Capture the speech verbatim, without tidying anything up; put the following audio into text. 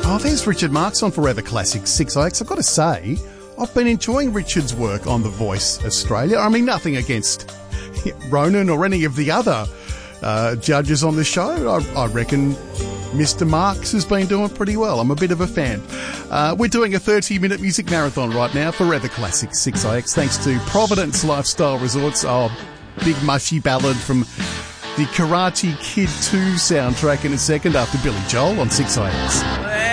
Oh, there's Richard Marks on Forever Classic six I X. I've got to say, I've been enjoying Richard's work on The Voice Australia. I mean, nothing against Ronan or any of the other uh, judges on the show. I, I reckon Mister Marks has been doing pretty well. I'm a bit of a fan. Uh, we're doing a thirty-minute music marathon right now, Forever Classic six I X, thanks to Providence Lifestyle Resorts. Oh, big mushy ballad from the Karate Kid two soundtrack in a second after Billy Joel on six I X.